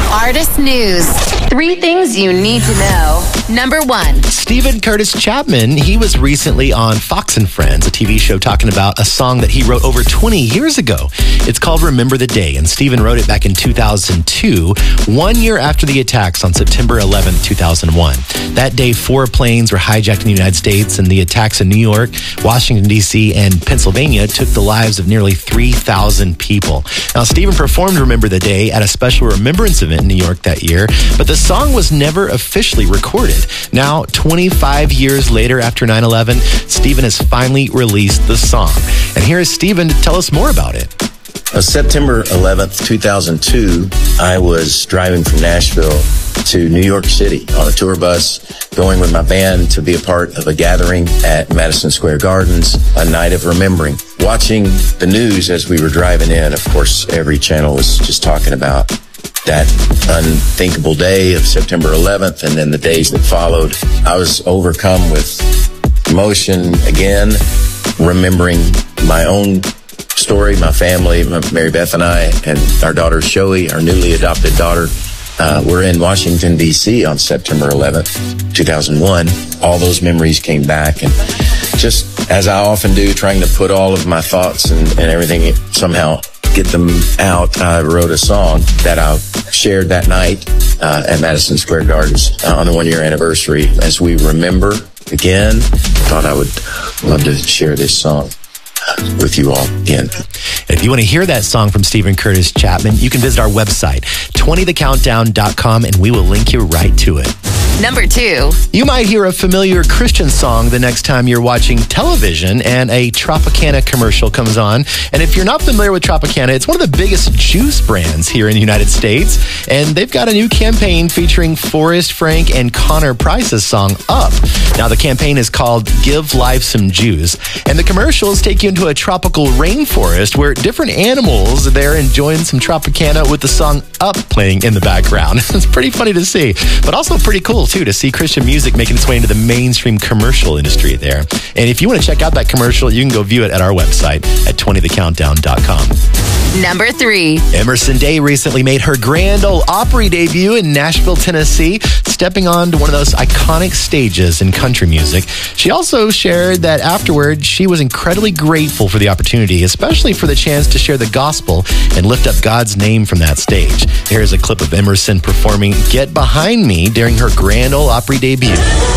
Artist News. 3 things you need to know. Number 1. Stephen Curtis Chapman, he was recently on Fox and Friends, a TV show talking about a song that he wrote over 20 years ago. It's called Remember the Day, and Stephen wrote it back in 2002, 1 year after the attacks on September 11th, 2001. That day, 4 planes were hijacked in the United States, and the attacks in New York, Washington, D.C., and Pennsylvania took the lives of nearly 3,000 people. Now, Stephen performed Remember the Day at a special remembrance event in New York that year, but the song was never officially recorded. Now, 25 years later after 9/11, Stephen has finally released the song. And here is Stephen to tell us more about it. September 11th, 2002, I was driving from Nashville to New York City on a tour bus, going with my band to be a part of a gathering at Madison Square Gardens, a night of remembering. Watching the news as we were driving in, of course, every channel was just talking about that unthinkable day of September 11th and then the days that followed. I was overcome with emotion again, remembering my own story, my family, Mary Beth and I, and our daughter Shoei, our newly adopted daughter. We're in Washington, D.C. on September 11th, 2001. All those memories came back, and just as I often do, trying to put all of my thoughts and everything somehow get them out, I wrote a song that I shared that night at Madison Square Gardens on the 1-year anniversary. As we remember again, thought I would love to share this song with you all again. If you want to hear that song from Stephen Curtis Chapman, you can visit our website, 20thecountdown.com, and we will link you right to it. Number 2. You might hear a familiar Christian song the next time you're watching television and a Tropicana commercial comes on. And if you're not familiar with Tropicana, it's one of the biggest juice brands here in the United States. And they've got a new campaign featuring Forrest Frank and Connor Price's song, Up. Now, the campaign is called Give Life Some Juice. And the commercials take you into a tropical rainforest where different animals are there enjoying some Tropicana with the song Up playing in the background. It's pretty funny to see, but also pretty cool too to see Christian music making its way into the mainstream commercial industry there. And if you want to check out that commercial, you can go view it at our website at 20thecountdown.com. Number 3. Emerson Day recently made her Grand Ole Opry debut in Nashville, Tennessee, stepping on to one of those iconic stages in country music. She also shared that afterward, she was incredibly grateful for the opportunity, especially for the chance to share the gospel and lift up God's name from that stage. Here's a clip of Emerson performing Get Behind Me during her Grand Ole Opry debut.